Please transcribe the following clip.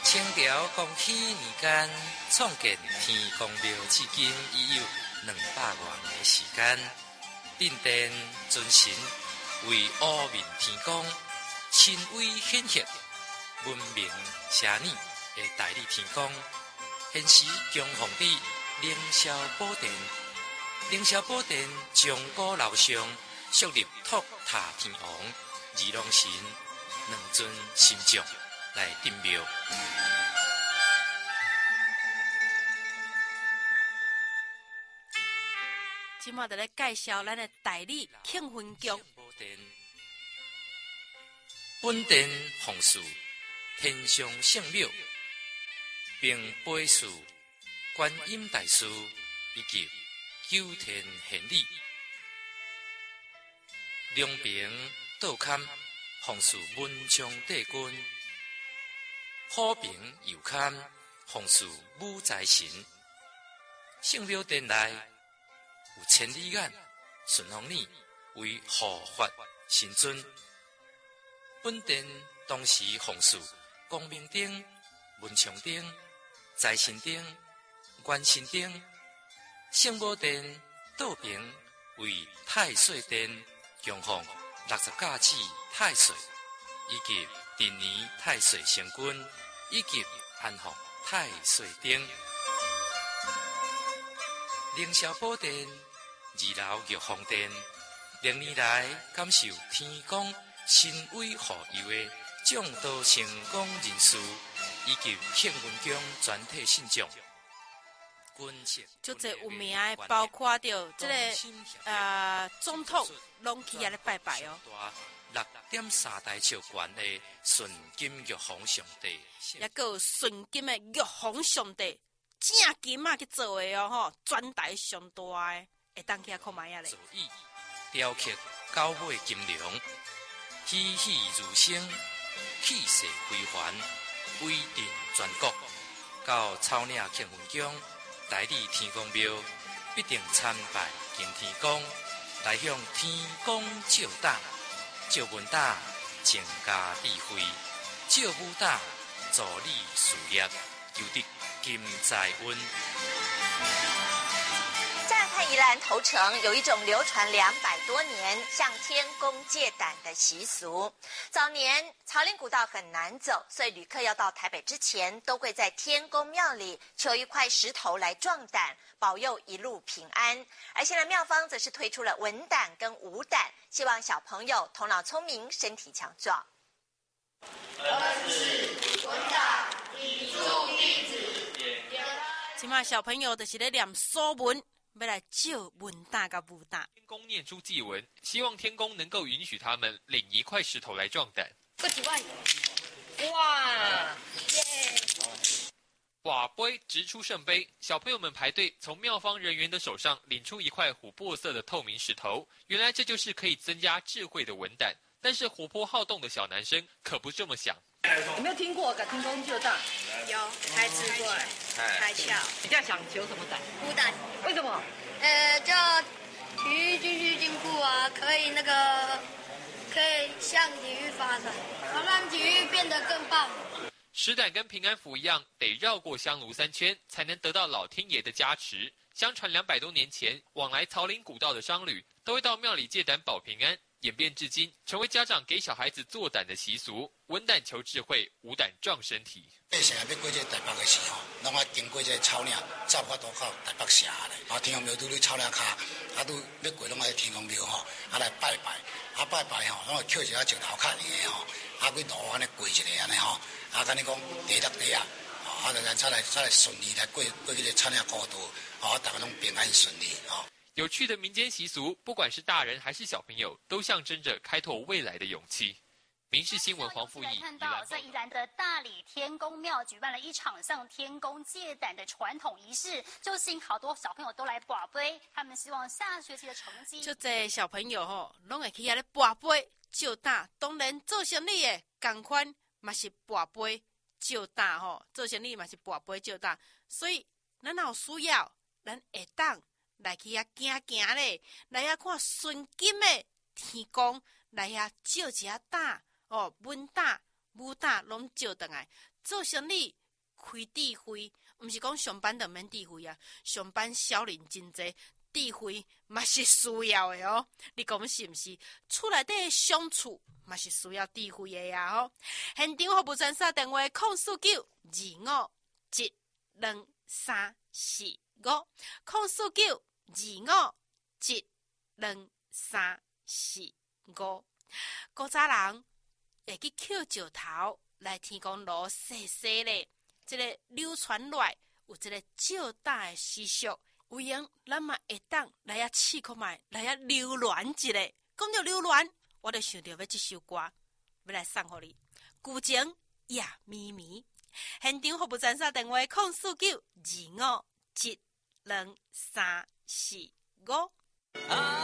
清朝光绪年间创建天公庙，至今已有200多年的时间。镇殿尊神为乌面天公，亲威显赫、闻名遐迩的大理天公。现时供奉伫凌霄宝殿，凌霄宝殿从古楼上设立托塔天王、二龙神2尊神像来镇庙。 今麦就来介绍咱的大理庆婚局。 本殿奉祀天上圣庙，并陪祀观音大师以及九天玄女。两边倒龛奉祀文昌帝君，虎边右龛奉祀武财神。圣庙殿内有千里眼、顺风耳为护法神尊。本殿同时奉祀光明灯、文昌灯、财神灯、元神灯。圣母殿倒边为太岁殿，供奉60架子太岁，以及第年太岁星君，以及安放太岁灯。凌霄宝殿2楼玉皇殿历年来感受天公神威护佑的众多成功人士，以及庆文宫全体信众。 就这有名的，包括着这个总统拢去遐咧拜拜哦。 6.3大尺悬的纯金玉皇上帝， 也个纯金的玉皇上帝，正金啊去做的哦吼，全台上大的，会当去遐看卖啊咧。 雕刻九尾金龙，栩栩如生，气势非凡，威震全国。到草岭庆文宫、大理天公庙，必定参拜敬天公，来向天公照答，照文打增加智慧，照武打助力事业，求得金财运。 乍看宜兰头城有一种流传200多年向天公借胆的习俗。早年草岭古道很难走，所以旅客要到台北之前，都会在天公庙里求一块石头来壮胆，保佑一路平安。而现在庙方则是推出了文胆跟武胆，希望小朋友头脑聪明，身体强壮。 恩师文胆，以助弟子。 即马小朋友就是咧念锁文，要来照文胆甲武胆。 天公念出祭文，希望天公能够允许他们领一块石头来壮胆。 过几万，哇，耶！ 瓦杯直出圣杯，小朋友们排队从庙方人员的手上领出一块琥珀色的透明石头，原来这就是可以增加智慧的文胆。但是活泼好动的小男生可不这么想。 有没有听过天公救胆？ 有，开智慧，开窍。 你这样想求什么胆？ 武胆。 为什么？ 就体育继续进步啊，可以向体育发展，让体育变得更棒。 石胆跟平安符一样，得绕过香炉3圈，才能得到老天爷的加持。相传200多年前，往来草岭古道的商旅都会到庙里借胆保平安，演变至今，成为家长给小孩子做胆的习俗。文胆求智慧，武胆壮身体。 成日要过这台北的时候，拢爱经过这草岭，走法度到台北城咧。天公庙拄咧草岭骹，拄要过拢爱天公庙吼，来拜拜，拜拜吼，拢会捡一个石头较硬的吼，几路安尼过一个安尼吼，甲你讲地落地啊，再来顺利来过去个草岭古道，大家拢平安顺利吼。 有趣的民间习俗，不管是大人还是小朋友，都象征着开拓未来的勇气。民视新闻黄富义。 看到在宜兰的大理天公庙举办了一场向天公借胆的传统仪式，就吸引好多小朋友都来跋杯，他们希望下学期的成绩。 就这小朋友吼，拢会去遐咧跋杯借胆，当然做生意的同款嘛是跋杯借胆吼，做生意嘛是跋杯借胆，所以咱有需要，咱会当来去遐行咧，来遐看纯金的天公，来遐借一下胆哦，文胆武打拢借倒来，做生理开智慧，毋是讲上班就免智慧啊，上班少人真济，智慧嘛是需要的哦。你讲是毋是？厝内底相处嘛是需要智慧的呀吼。现场服务专线电话049-254-259-251-25345。古早人会去捡石头来天公炉洗洗咧，这个流传来有这个借打的习俗，有闲咱嘛会当来遐试看卖，来遐流连一下。讲到流连，我就想到要这首歌，要来送互你。古情夜咪咪，现场服务专线电话049-251-25345。